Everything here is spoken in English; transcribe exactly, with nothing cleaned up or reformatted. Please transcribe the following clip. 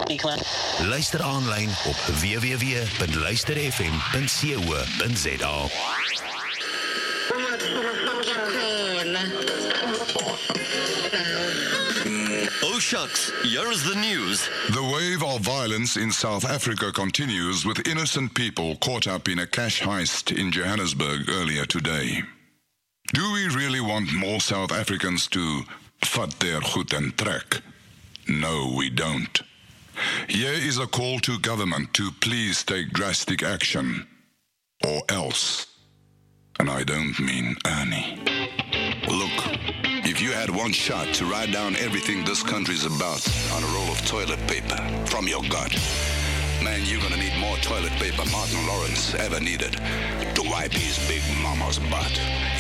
Luister aanlyn op w w w punt luister f m punt co punt z a. Oh shucks, here's the news. The wave of violence in South Africa continues, with innocent people caught up in a cash heist in Johannesburg earlier today. Do we really want more South Africans to vat their goed en trek? No, we don't. Here is a call to government to please take drastic action. Or else. And I don't mean Ernie. Look, if you had one shot to write down everything this country's about on a roll of toilet paper from your gut, man, you're gonna need more toilet paper Martin Lawrence ever needed to wipe his big mama's butt.